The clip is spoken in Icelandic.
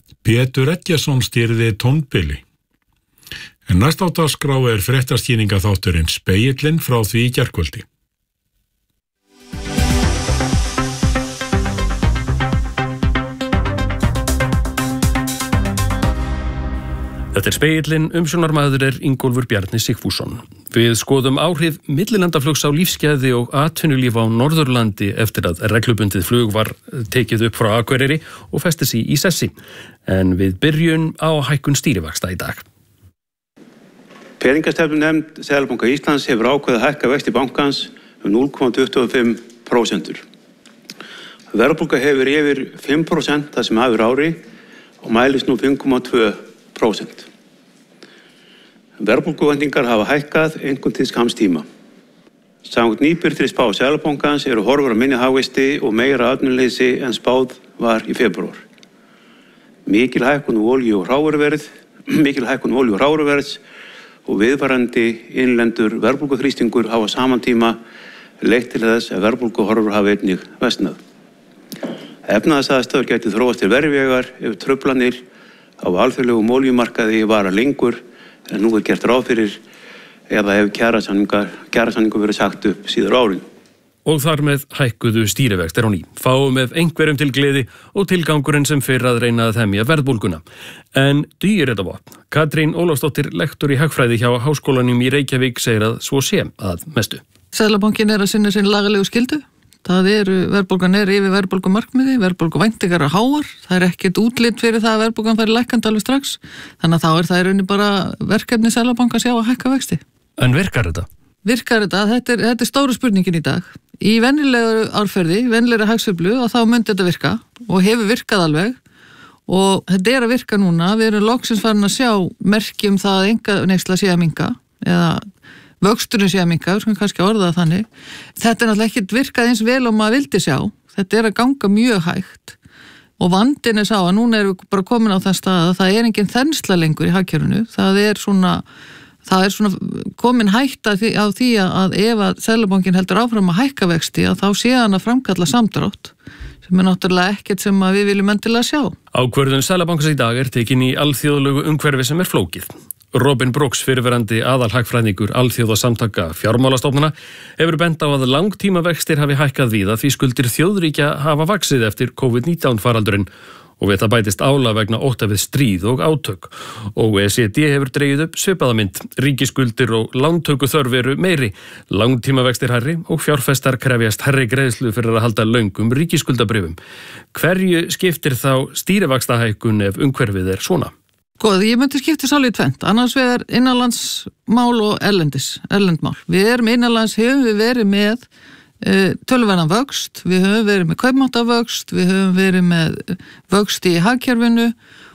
Pétur Eggertsson stýrði tónbili. En næst á dagskrá fréttaskýringaþátturinn Spegillinn frá því í gærkvöldi. Þetta Spegillinn, umsjónarmaður Ingólfur Bjarni Sigfússon. Við skoðum áhrif millilandaflugs á lífsgæði og atvinnulíf á Norðurlandi eftir að reglubundið flug var tekið upp frá Akureyri og festi sig í sessi. En við byrjum á hækkun stýrivaxta í dag. Peningastefnunefnd Seðlabanka Íslands hefur ákveðið að hækka vexti bankans 0,25%. Verðbólga hefur yfir 5% það sem hafur ári og mælist nú 5,2%. Verðbólguvæntingar hafa hækkað einkum til skamms tíma. Samkvæmt nýbirtri spá Seðlabankans eru horfur á minni hagvexti og meira atvinnuleysi en spáð var í febrúar. Mikil hækkun olíu og hráolíuverðs og viðvarandi innlendur verðbólguþrýstingur hafa saman tíma leitt til þess að verðbólguhorfur hafa einnig versnað. Efnahagsaðstæður gætu þróast til verri vegar ef truflanir á alþjóðlegum olíumarkaði vara lengur en nú gert ráð fyrir eða ef kjarasamningur verið sagt upp síðar árin. Og þar með hækkuðu stýrivextir á ný. Fáum ef einhverjum til gleði og tilgangurinn sem fyrr að reyna að hemja verðbólguna. En dugir þetta vopn? Katrín Ólafsdóttir, lektor í hagfræði hjá Háskólanum í Reykjavík, segir að svo sé að mestu. Seðlabankinn að sinna sin lagalegu skyldu. Verðbólgan yfir verðbólgumarkmiði, verðbólguvæntingar háar. Það ekkert útlit fyrir það að verðbólgan færi lækkandi alveg strax. Þannig að þá það í rauninni bara verkefni Seðlabankans að hækka vexti. En virkar þetta? Þetta stóru spurningin í dag. Í venjulegu árferði, venjulegri hagsveiflu og þá myndi þetta virka og hefur virkað alveg og þetta að virka núna. Við erum loksins farin að sjá merki það að einkaneysla sé að minnka eða vöxturinn sé að minnka, við skulum kannski orða það þannig. Þetta náttúrulega ekkert virkað eins vel og maður vildi sjá. Þetta að ganga mjög hægt og vandinn sá að núna erum við bara komin á þann stað að það engin þensla lengur í hagkerfinu. Það er svona komin hætta á því að ef að Seðlabankinn heldur áfram að hækka vexti að þá sé hann að framkalla samdrátt sem náttúrulega ekkert sem við viljum endilega sjá. Ákvörðun Seðlabankans í dag tekin í alþjóðlegu umhverfi sem flókið. Robin Brooks, fyrirverandi aðalhagfræðingur alþjóðasamtaka fjármálastofnana, hefur bent á að langtímavextir hafi hækkað víða því skuldir þjóðríkja hafa vaxið eftir COVID-19 faraldurinn og við það bætist álag vegna ótta við stríð og átök. Og OECD hefur dregið upp svipaða mynd. Ríkisskuldir og lántöku þörf eru meiri, langtímavextir hærri og fjárfestar krefjast hærri greiðslu fyrir að halda löngum ríkisskuldabrifum. Hverju skiptir þá stýrivaxtahækkun ef umhverfið svona? Ég myndi skipta svolítið tvennt, annars vegar innanlandsmál og erlendmál. Við erum innanlands, höfum við verið með töluverðan vöxt, við höfum verið með kaupmáttavöxt, við höfum verið með vöxt í hagkerfinu